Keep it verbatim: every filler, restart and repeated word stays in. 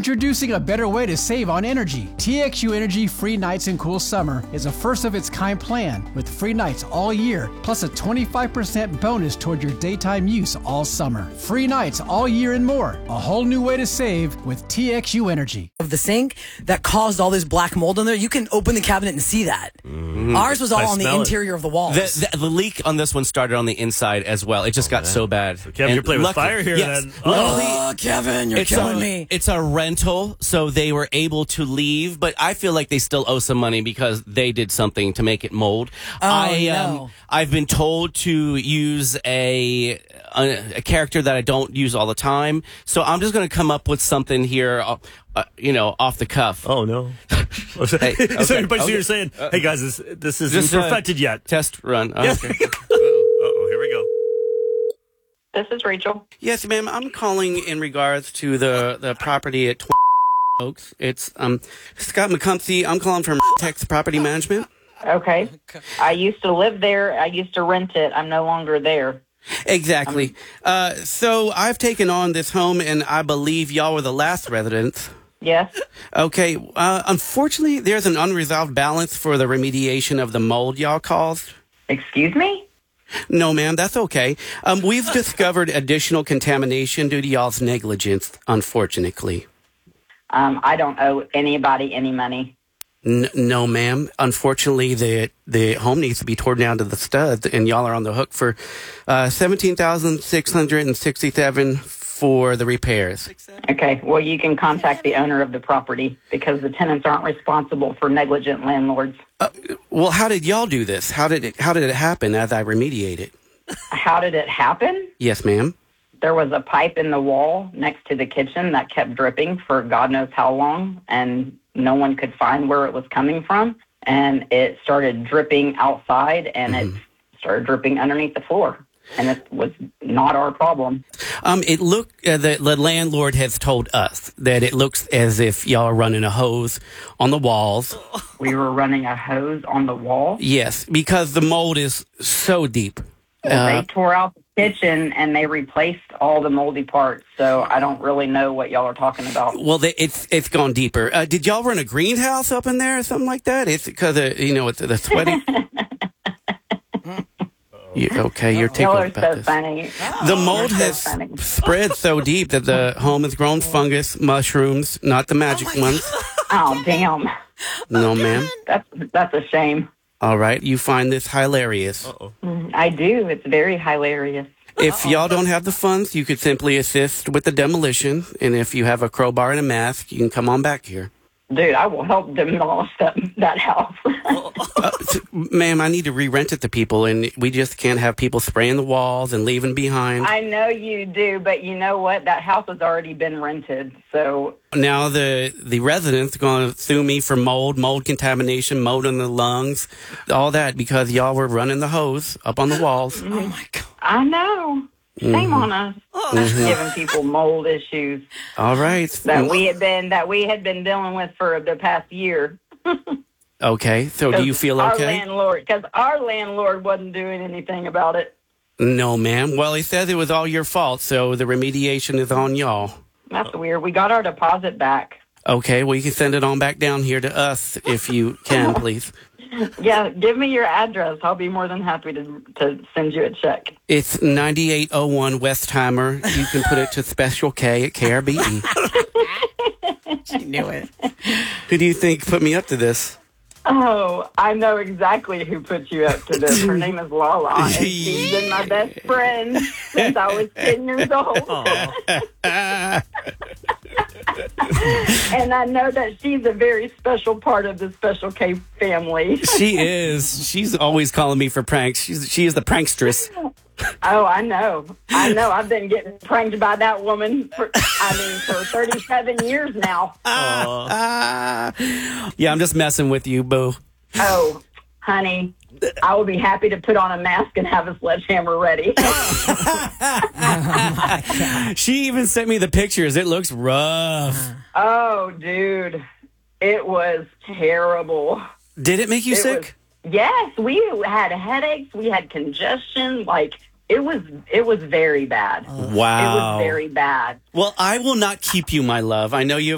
Introducing a better way to save on energy. T X U Energy Free Nights and Cool Summer is a first-of-its-kind plan with free nights all year, plus a twenty-five percent bonus toward your daytime use all summer. Free nights all year and more. A whole new way to save with T X U Energy. Of the sink that caused all this black mold in there, you can open the cabinet and see that. Mm-hmm. Ours was all I on the interior it. of the walls. The, the, the leak on this one started on the inside as well. It just got so bad. So Kevin, you're playing with fire here yes, then. Oh, Kevin, you're it's killing a, me. It's a rental, so they were able to leave, but I feel like they still owe some money because they did something to make it mold. Oh, I, no. um, I've been told to use a, a, a character that I don't use all the time, so I'm just going to come up with something here, uh, uh, you know, off the cuff. Oh, no. Hey, so, okay, but okay. you're saying, hey, guys, this, this isn't Just, uh, perfected yet. Test run. Oh, Yes. okay. Uh-oh, here we go. This is Rachel. Yes, ma'am. I'm calling in regards to the, the property at Oaks. It's um Scott McCumpsey. I'm calling from Tex Property Management. Okay. I used to live there. I used to rent it. I'm no longer there. Exactly. Uh, so I've taken on this home, and I believe y'all were the last residents. Yes. Okay. Uh, unfortunately, there's an unresolved balance for the remediation of the mold y'all caused. Excuse me? No, ma'am, that's okay. Um, we've discovered additional contamination due to y'all's negligence, unfortunately. Um, I don't owe anybody any money. N- no, ma'am. Unfortunately, the the home needs to be torn down to the studs, and y'all are on the hook for uh, seventeen thousand six hundred and sixty-seven for the repairs. Okay. Well, you can contact the owner of the property because the tenants aren't responsible for negligent landlords. Uh, well, how did y'all do this? How did it How did it happen as I remediate it? How did it happen? Yes, ma'am. There was a pipe in the wall next to the kitchen that kept dripping for God knows how long, and no one could find where it was coming from. And it started dripping outside, and mm-hmm. it started dripping underneath the floor. And it was not our problem. Um, it looked, uh, the, the landlord has told us that it looks as if y'all are running a hose on the walls. We were running a hose on the wall? Yes, because the mold is so deep. Well, uh, they tore out the kitchen and they replaced all the moldy parts, so I don't really know what y'all are talking about. Well, they, it's it's gone deeper. Uh, did y'all run a greenhouse up in there or something like that? It's because, uh, you know, it's the sweating. You, okay, you're Y'all tickled are about so this. funny. The mold You're has so funny. spread so deep that the home has grown fungus, mushrooms, not the magic Oh ones. Oh, damn. No, ma'am. That's, that's a shame. All right, you find this hilarious. Uh-oh. I do. It's very hilarious. If y'all don't have the funds, you could simply assist with the demolition. And if you have a crowbar and a mask, you can come on back here. Dude, I will help demolish that, that house. Uh, t- ma'am, I need to re-rent it to people, and we just can't have people spraying the walls and leaving behind. I know you do, but you know what? That house has already been rented, so... Now the the residents are going to sue me for mold, mold contamination, mold in the lungs, all that because y'all were running the hose up on the walls. Oh, my God. I know. Shame Mm-hmm. on us. Mm-hmm. Giving people mold issues All right. that we had been that we had been dealing with for the past year. Okay. So do you feel our okay? landlord, because our landlord wasn't doing anything about it. No, ma'am. Well, he says it was all your fault, so the remediation is on y'all. That's weird. We got our deposit back. Okay, well, you can send it on back down here to us if you can, please. Yeah, give me your address. I'll be more than happy to to send you a check. It's ninety-eight oh one Westheimer. You can put it to Special K at K R B E. She knew it. Who do you think put me up to this? Oh, I know exactly who put you up to this. Her name is Lala, and she's been my best friend since I was ten years old. And I know that she's a very special part of the Special K family. She is. She's always calling me for pranks. She's she is the prankstress. Oh, I know. I know. I've been getting pranked by that woman for, I mean, for thirty-seven years now. Ah. Yeah, I'm just messing with you, boo. Oh, honey, I will be happy to put on a mask and have a sledgehammer ready. She even sent me the pictures. It looks rough. Oh, dude, it was terrible. Did it make you It sick? was- yes, we had headaches. We had congestion. Like, it was, it was very bad. Wow. It was very bad. Well, I will not keep you, my love. I know you